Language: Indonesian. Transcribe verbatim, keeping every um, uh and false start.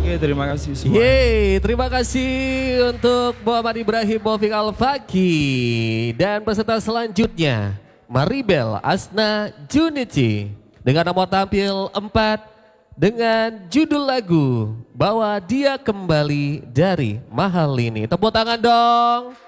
Oke, terima kasih semua. Yeay, terima kasih untuk Muhammad Ibrahim Movik Al-Faki. Dan peserta selanjutnya, Maribel Asna Junichi. Dengan nomor tampil empat dengan judul lagu Bahwa Dia Kembali dari Mahal Ini. Tepuk tangan dong.